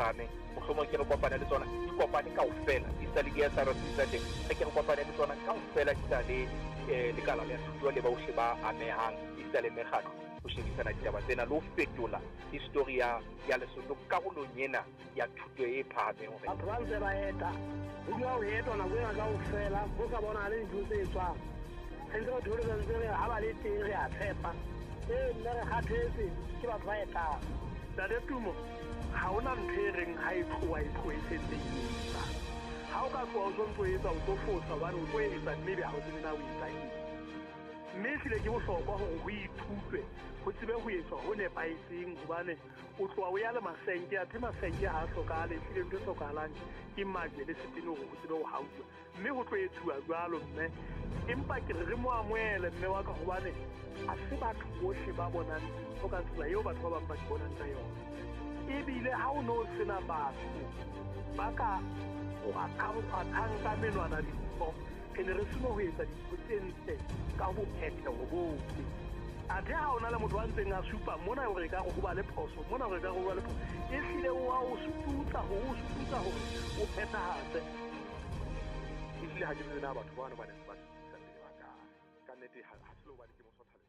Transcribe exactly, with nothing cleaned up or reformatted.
phahame mohlomong ke re kopana le tsona di kopane kaofela di sa le di S R C tsa teng ke re kopane le tsona kaofela di sa le lekala la thuto le bohle ba amehang di sa le mekgatlo ho shebisana ditaba tsena le ho fetola history ya Lesotho karolong ena ya thuto e phahameng hore batho ba ntse ba eta ho dula ho etwa nako ena kaofela ho sa bona le dintho tse etswang sentse batho ba ntse re ha ba le teng re a tshepa ee nna re kgathetse ke batho ba etang Ntate Tumo ha ona ntho e reng ha e tloha e tlohetse etsa ha o ka tloha o tlo ntso etsa o tlo fosa hobane o tlo etsa mme be ha o tsebe na o etsa eng mme ehlile ke bohlokwa hore ho ithutwe ho tsebe ho etswa ho nepahetseng hobane o tloha o ya le masenke athe masenke ha a hlokahale ehlile ntho e hlokahalang ke majwe le setene hore ho tsebe ho hautswa mme ho tlo etsuwa jwalo mme empa ke re re mo amohele mme wa ka hobane a se batho bohle ba bonang o ka tsela eo batho ba bang ba di bonang ka yona ebile ha o no sena batho ba ka kgwathang ka menwana dintho ke ne re seno ho etsa dintho tse ntle ka ho phetheho bohle athe ha o na le motho wa ntseng a supa mona hore ka go ba le phoso mona hore ka go ba le phoso ehlile wa o suputsa ho o suputsa hore o phethahatse ehlile ha ke tsena batho ba bana ba ne ba ka ka nnete ha se lo ba le ke mo